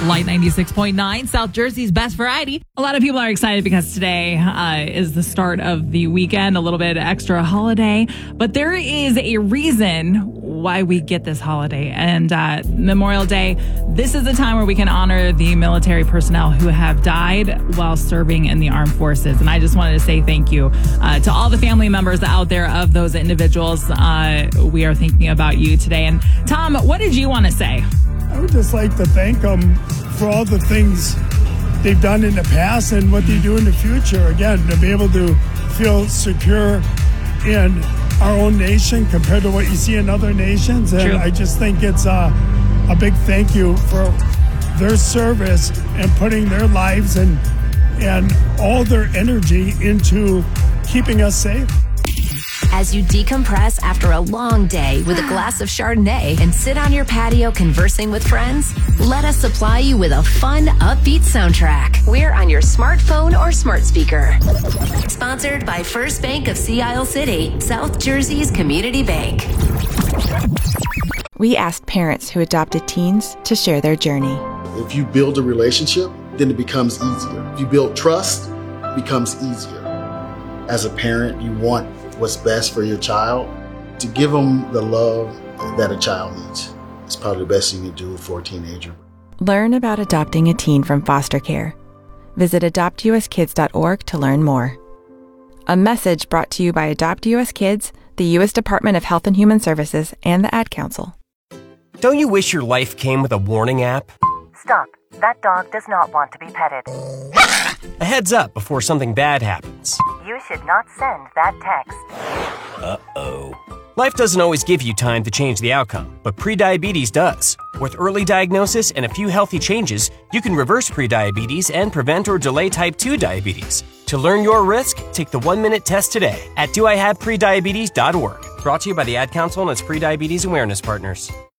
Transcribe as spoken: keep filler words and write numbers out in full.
Light ninety-six point nine, South Jersey's best variety. A lot of people are excited because today uh, is the start of the weekend, a little bit extra holiday. But there is a reason why we get this holiday. And uh, Memorial Day, this is the time where we can honor the military personnel who have died while serving in the armed forces. And I just wanted to say thank you uh, to all the family members out there of those individuals. Uh, we are thinking about you today. And Tom, what did you want to say? I would just like to thank them for all the things they've done in the past and what they do in the future. Again, to be able to feel secure in our own nation compared to what you see in other nations. And True. I just think it's a, a big thank you for their service and putting their lives and, and all their energy into keeping us safe. As you decompress after a long day with a glass of Chardonnay and sit on your patio conversing with friends, let us supply you with a fun, upbeat soundtrack. We're on your smartphone or smart speaker. Sponsored by First Bank of Sea Isle City, South Jersey's community bank. We asked parents who adopted teens to share their journey. If you build a relationship, then it becomes easier. If you build trust, it becomes easier. As a parent, you want what's best for your child. To give them the love that a child needs is probably the best thing you can do for a teenager. Learn about adopting a teen from foster care. Visit adopt u s kids dot org to learn more. A message brought to you by Adopt U S Kids, the U S Department of Health and Human Services, and the Ad Council. Don't you wish your life came with a warning app? Stop. That dog does not want to be petted. A heads up before something bad happens. You should not send that text. Uh-oh. Life doesn't always give you time to change the outcome, but prediabetes does. With early diagnosis and a few healthy changes, you can reverse prediabetes and prevent or delay type two diabetes. To learn your risk, take the one-minute test today at do I have prediabetes dot org. Brought to you by the Ad Council and its prediabetes awareness partners.